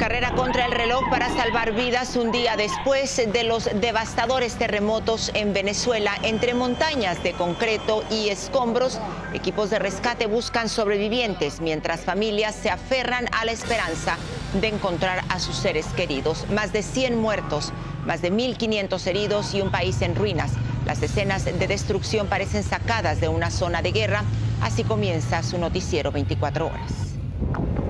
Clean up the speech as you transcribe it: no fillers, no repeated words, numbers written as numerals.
carrera contra el reloj para salvar vidas un día después de los devastadores terremotos en Venezuela. Entre montañas de concreto y escombros, equipos de rescate buscan sobrevivientes, mientras familias se aferran a la esperanza de encontrar a sus seres queridos. Más de 100 muertos, más de 1.500 heridos y un país en ruinas. Las escenas de destrucción parecen sacadas de una zona de guerra. Así comienza su noticiero 24 horas.